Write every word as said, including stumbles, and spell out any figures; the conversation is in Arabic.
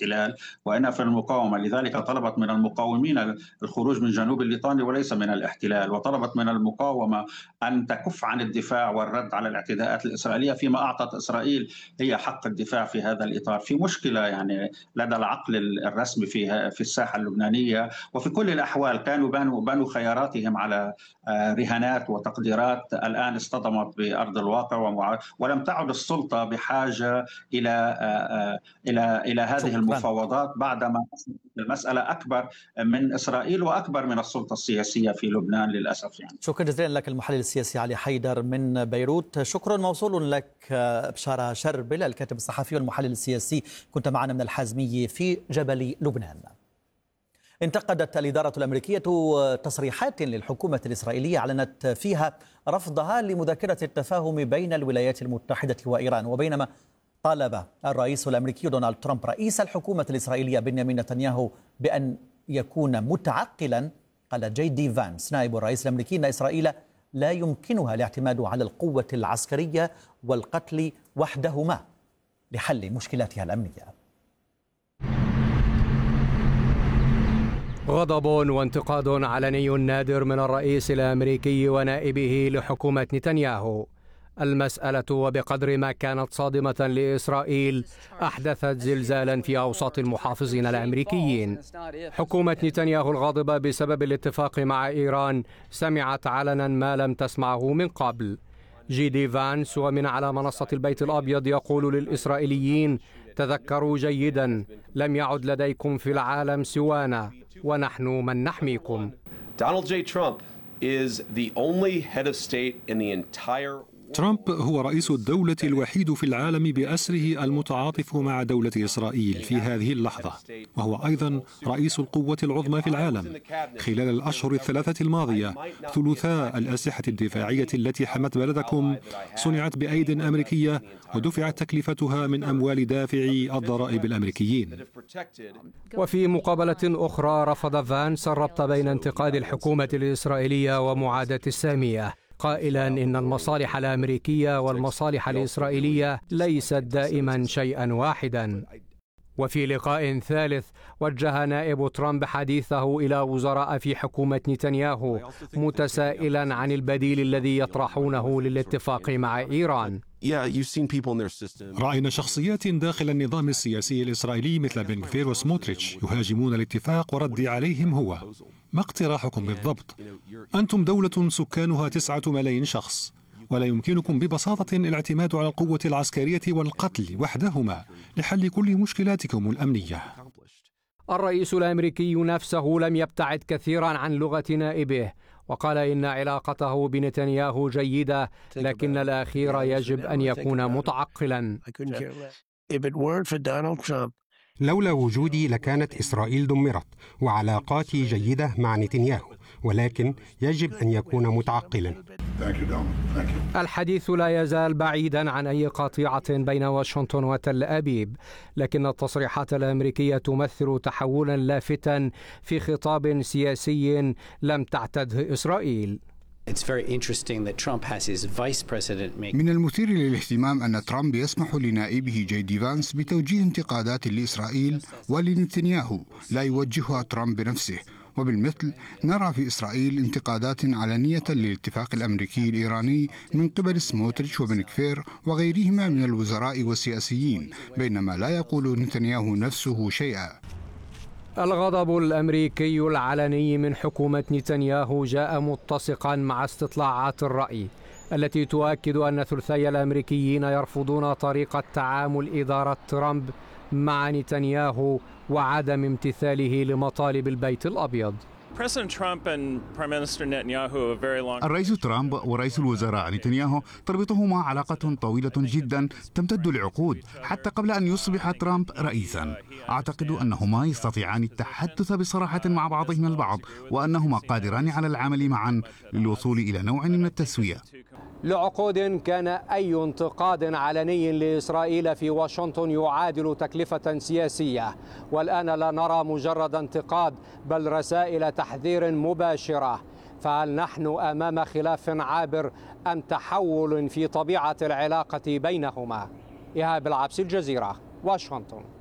الاحتلال وإنها في المقاومة. لذلك طلبت من المقاومين الخروج من جنوب الليطاني وليس من الاحتلال، وطلبت من المقاومة أن تكف عن الدفاع والرد على الاعتداءات الإسرائيلية، فيما أعطت إسرائيل هي حق الدفاع في هذا الإطار. في مشكلة يعني لدى العقل الرسمي في في الساحة اللبنانية، وفي كل الأحوال كانوا بنوا بنوا خياراتهم على رهانات وتقديرات الآن اصطدمت بأرض الواقع، ولم تعد السلطة بحاجة إلى إلى إلى هذه المفاوضات بعدما المسألة أكبر من إسرائيل وأكبر من السلطة السياسية في لبنان للأسف. يعني شكرا جزيلا لك المحلل السياسي علي حيدر من بيروت. شكرا موصول لك بشارة شربل الكاتب الصحفي والمحلل السياسي، كنت معنا من الحازمية في جبل لبنان. انتقدت الإدارة الأمريكية تصريحات للحكومة الإسرائيلية أعلنت فيها رفضها لمذكرة التفاهم بين الولايات المتحدة وإيران، وبينما طالب الرئيس الأمريكي دونالد ترامب رئيس الحكومة الإسرائيلية بنيامين نتنياهو بأن يكون متعقلا. قال جي دي فانس نائب الرئيس الأمريكي أن إسرائيل لا يمكنها الاعتماد على القوة العسكرية والقتل وحدهما لحل مشكلاتها الأمنية. غضب وانتقاد علني نادر من الرئيس الأمريكي ونائبه لحكومة نتنياهو. المسألة وبقدر ما كانت صادمة لإسرائيل أحدثت زلزالا في أوساط المحافظين الأمريكيين. حكومة نتنياهو الغاضبة بسبب الاتفاق مع إيران سمعت علنا ما لم تسمعه من قبل. جي دي فانس ومن على منصة البيت الأبيض يقول للإسرائيليين: تذكروا جيدا، لم يعد لديكم في العالم سوانا ونحن من نحميكم. Donald J. Trump is the only head of state in the entire ترامب هو رئيس الدولة الوحيد في العالم بأسره المتعاطف مع دولة إسرائيل في هذه اللحظة، وهو أيضا رئيس القوة العظمى في العالم. خلال الأشهر الثلاثة الماضية ثلثاء الأسلحة الدفاعية التي حمت بلدكم صنعت بأيد أمريكية ودفعت تكلفتها من أموال دافعي الضرائب الأمريكيين. وفي مقابلة أخرى رفض فانس الربط بين انتقاد الحكومة الإسرائيلية ومعاداة السامية، قائلا إن المصالح الأمريكية والمصالح الإسرائيلية ليست دائما شيئا واحدا. وفي لقاء ثالث وجه نائب ترامب حديثه إلى وزراء في حكومة نتنياهو متسائلا عن البديل الذي يطرحونه للاتفاق مع إيران. رأينا شخصيات داخل النظام السياسي الإسرائيلي مثل بن غفير وسموتريتش يهاجمون الاتفاق، وردي عليهم هو: ما اقتراحكم بالضبط؟ أنتم دولة سكانها تسعة ملايين شخص، ولا يمكنكم ببساطة الاعتماد على القوة العسكرية والقتل وحدهما لحل كل مشكلاتكم الأمنية. الرئيس الأمريكي نفسه لم يبتعد كثيرا عن لغة نائبه، وقال إن علاقته بنتنياهو جيدة، لكن الأخير يجب أن يكون متعقلا. لولا وجودي لكانت إسرائيل دمرت، وعلاقاتي جيدة مع نتنياهو، ولكن يجب أن يكون متعقلا. الحديث لا يزال بعيدا عن أي قطيعة بين واشنطن وتل أبيب، لكن التصريحات الأمريكية تمثل تحولا لافتا في خطاب سياسي لم تعتده إسرائيل. من المثير للاهتمام أن ترامب يسمح لنائبه جي دي فانس بتوجيه انتقادات لإسرائيل ولنتنياهو لا يوجهها ترامب بنفسه، وبالمثل نرى في إسرائيل انتقادات علنية للاتفاق الأمريكي الإيراني من قبل سموتريتش وبن غفير وغيرهما من الوزراء والسياسيين، بينما لا يقول نتنياهو نفسه شيئا. الغضب الأمريكي العلني من حكومة نتنياهو جاء متسقا مع استطلاعات الرأي التي تؤكد أن ثلثي الأمريكيين يرفضون طريقة تعامل إدارة ترامب مع نتنياهو وعدم امتثاله لمطالب البيت الأبيض. الرئيس ترامب ورئيس الوزراء نتنياهو تربطهما علاقة طويلة جدا تمتد لعقود حتى قبل أن يصبح ترامب رئيسا. أعتقد أنهما يستطيعان التحدث بصراحة مع بعضهما البعض، وأنهما قادران على العمل معا للوصول إلى نوع من التسوية. لعقود كان أي انتقاد علني لإسرائيل في واشنطن يعادل تكلفة سياسية، والآن لا نرى مجرد انتقاد بل رسائل تحذير مباشرة. فهل نحن أمام خلاف عابر أم تحول في طبيعة العلاقة بينهما؟ إيهاب العبسي، الجزيرة، واشنطن.